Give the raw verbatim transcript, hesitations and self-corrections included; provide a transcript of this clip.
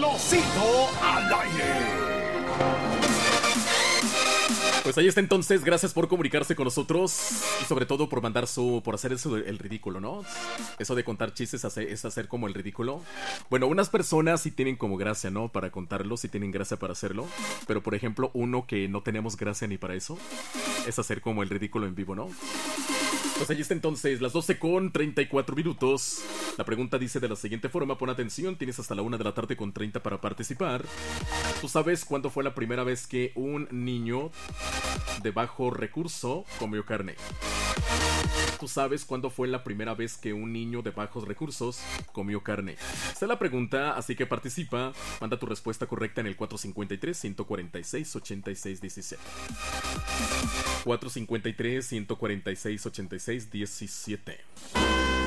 Sabrosito al aire. Pues ahí está entonces, gracias por comunicarse con nosotros y sobre todo por mandar su, por hacer eso el ridículo, ¿no? Eso de contar chistes es hacer como el ridículo. Bueno, unas personas sí tienen como gracia, ¿no? Para contarlo, sí tienen gracia para hacerlo. Pero por ejemplo, uno que no tenemos gracia ni para eso, es hacer como el ridículo en vivo, ¿no? Pues ahí está entonces, las doce con treinta y cuatro minutos. La pregunta dice de la siguiente forma, pon atención, tienes hasta la una de la tarde con treinta para participar. ¿Tú sabes cuándo fue la primera vez que un niño de bajo recurso comió carne? ¿Tú sabes cuándo fue la primera vez que un niño de bajos recursos comió carne? Esta es la pregunta, así que participa. Manda tu respuesta correcta en el cuatro cinco tres, uno cuatro seis, ocho seis uno siete. cuatro cinco tres, uno cuatro seis, ocho seis uno siete.